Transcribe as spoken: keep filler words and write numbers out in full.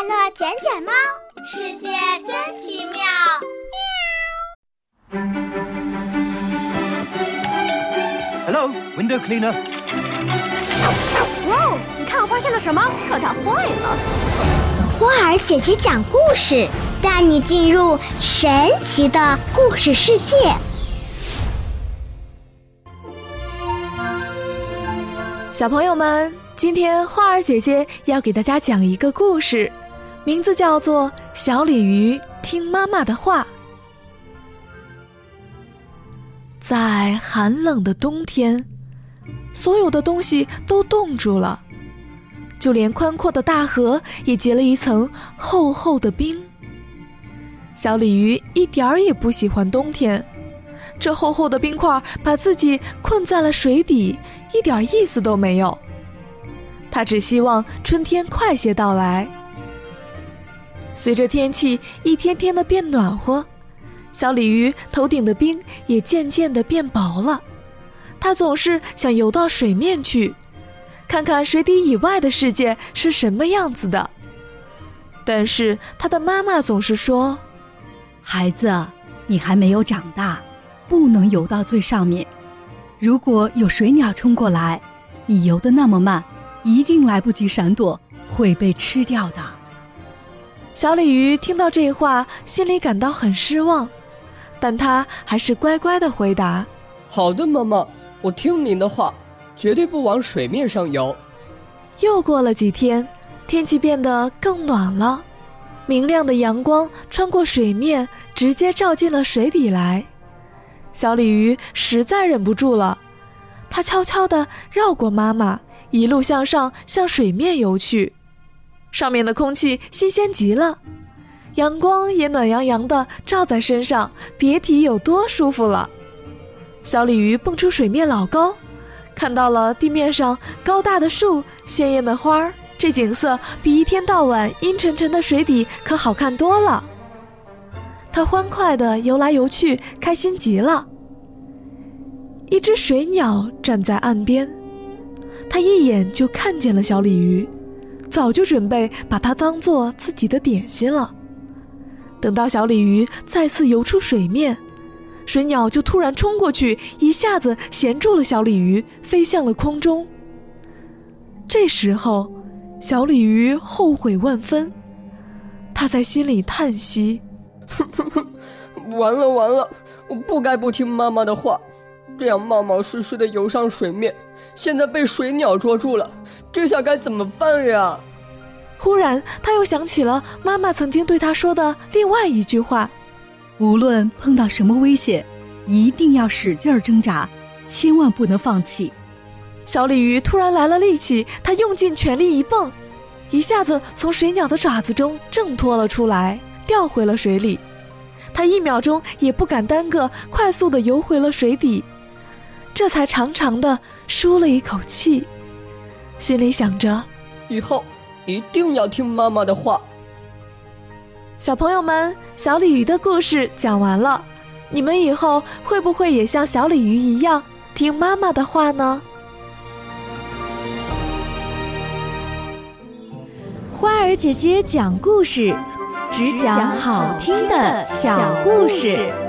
乐捡捡猫， 世界真奇妙。 Hello, window cleaner. 哇哦，你看我发现了什么？可它坏了。 花儿姐姐讲故事，带你进入神奇的故事世界。 小朋友们，今天花儿姐姐要给大家讲一个故事，名字叫做《小鲤鱼听妈妈的话》。在寒冷的冬天，所有的东西都冻住了，就连宽阔的大河也结了一层厚厚的冰。小鲤鱼一点儿也不喜欢冬天，这厚厚的冰块把自己困在了水底，一点意思都没有。它只希望春天快些到来。随着天气一天天的变暖和，小鲤鱼头顶的冰也渐渐地变薄了。它总是想游到水面去，看看水底以外的世界是什么样子的。但是它的妈妈总是说： 孩子，你还没有长大，不能游到最上面。如果有水鸟冲过来，你游得那么慢，一定来不及闪躲，会被吃掉的。 小鲤鱼听到这话，心里感到很失望，但它还是乖乖地回答： 好的，妈妈，我听您的话，绝对不往水面上游。 又过了几天，天气变得更暖了，明亮的阳光穿过水面，直接照进了水底来。小鲤鱼实在忍不住了，它悄悄地绕过妈妈，一路向上，向水面游去。上面的空气新鲜极了，阳光也暖洋洋地照在身上，别提有多舒服了。小鲤鱼蹦出水面老高，看到了地面上高大的树、鲜艳的花儿，这景色比一天到晚阴沉沉的水底可好看多了。它欢快地游来游去，开心极了。一只水鸟站在岸边，它一眼就看见了小鲤鱼，早就准备把它当作自己的点心了。等到小鲤鱼再次游出水面，水鸟就突然冲过去，一下子衔住了小鲤鱼，飞向了空中。这时候，小鲤鱼后悔万分，它在心里叹息： 完了完了，我不该不听妈妈的话，这样冒冒失失地游上水面，现在被水鸟捉住了，这下该怎么办呀？ 忽然他又想起了妈妈曾经对他说的另外一句话： 无论碰到什么危险，一定要使劲挣扎，千万不能放弃。 小鲤鱼突然来了力气，它用尽全力一蹦，一下子从水鸟的爪子中挣脱了出来，掉回了水里。它一秒钟也不敢耽搁，快速地游回了水底，这才长长地舒了一口气，心里想着以后一定要听妈妈的话。 小朋友们，小鲤鱼的故事讲完了，你们以后会不会也像小鲤鱼一样听妈妈的话呢？ 花儿姐姐讲故事，只讲好听的小故事。